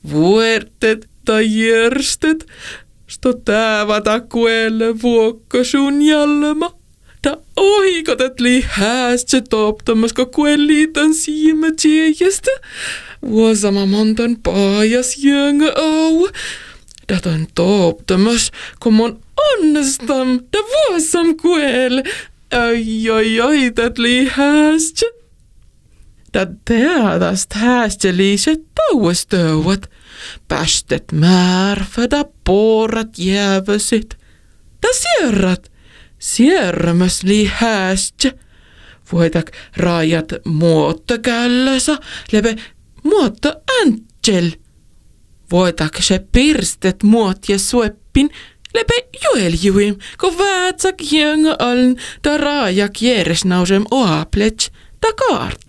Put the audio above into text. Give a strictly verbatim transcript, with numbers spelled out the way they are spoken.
vuortet tai järstet, sto täävata kuelle vuokka sun jalma. Ta ohikotet li häästse toptamaska kuelliitan siima tjejästä. Vuosama montan paajas jönga au. Datan toptamas, kun mon onnestam, da vuosam kuelle. Ai, ai, ai, tät li häästse. Da teadast häästse liiset tauestauat. Päästet märfädä porrat jääväsit. Da sierrat. Sierrämäs li häästse. Voitak rajat muotta källösa, leve muotta äntsel. Voitak se pirstet muot ja sueppin, lebe jueljuim, kun väätsak jänga aln, ta rajak järesnausem oaplets, ta kaart.